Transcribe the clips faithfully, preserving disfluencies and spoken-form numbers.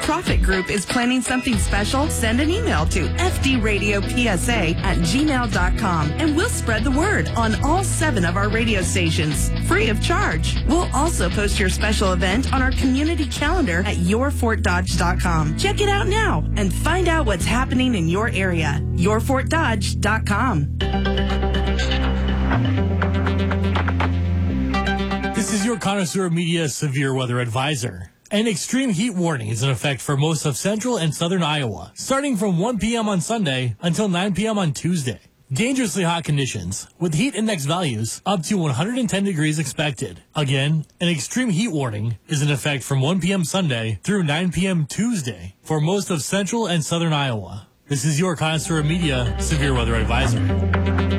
Profit Group is planning something special? Send an email to f d radio p s a at gmail dot com and we'll spread the word on all seven of our radio stations, free of charge. We'll also post your special event on our community calendar at your fort dodge dot com. Check it out now and find out what's happening in your area. your fort dodge dot com. This is your Connoisseur Media Severe Weather Advisor. An extreme heat warning is in effect for most of central and southern Iowa, starting from one p.m. on Sunday until nine p.m. on Tuesday. Dangerously hot conditions, with heat index values up to one hundred ten degrees expected. Again, an extreme heat warning is in effect from one p.m. Sunday through nine p.m. Tuesday for most of central and southern Iowa. This is your Connoisseur Media Severe Weather Advisor.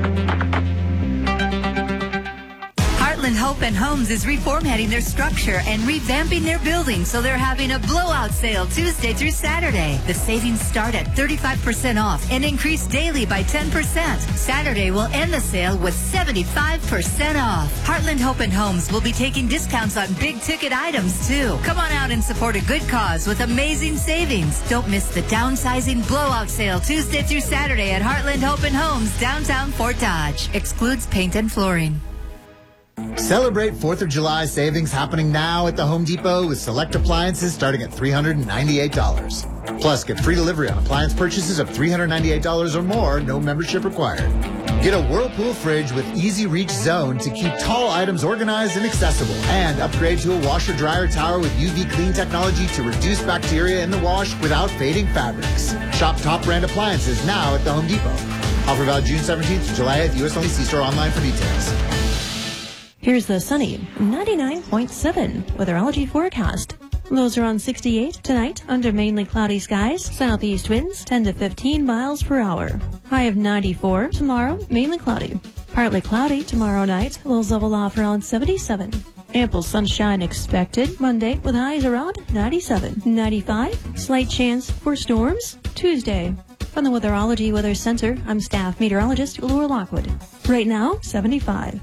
Heartland Hope and Homes is reformatting their structure and revamping their building, so they're having a blowout sale Tuesday through Saturday. The savings start at thirty-five percent off and increase daily by ten percent. Saturday will end the sale with seventy-five percent off. Heartland Hope and Homes will be taking discounts on big ticket items too. Come on out and support a good cause with amazing savings. Don't miss the downsizing blowout sale Tuesday through Saturday at Heartland Hope and Homes, downtown Fort Dodge. Excludes paint and flooring. Celebrate fourth of July savings happening now at the Home Depot with select appliances starting at three hundred ninety-eight dollars. Plus, get free delivery on appliance purchases of three hundred ninety-eight dollars or more, no membership required. Get a Whirlpool fridge with easy reach zone to keep tall items organized and accessible. And upgrade to a washer dryer tower with U V clean technology to reduce bacteria in the wash without fading fabrics. Shop top brand appliances now at the Home Depot. Offer valid June seventeenth to July eighth, U S only. See store online for details. Here's the sunny ninety-nine point seven weatherology forecast. Lows are on sixty-eight tonight under mainly cloudy skies. Southeast winds ten to fifteen miles per hour. High of ninety-four tomorrow, mainly cloudy. Partly cloudy tomorrow night. Lows level off around seventy-seven. Ample sunshine expected Monday with highs around ninety-seven. ninety-five, slight chance for storms Tuesday. From the Weatherology Weather Center, I'm staff meteorologist Laura Lockwood. Right now, seventy-five.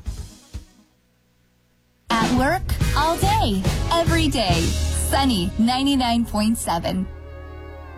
At work, all day, every day. Sunny ninety-nine point seven.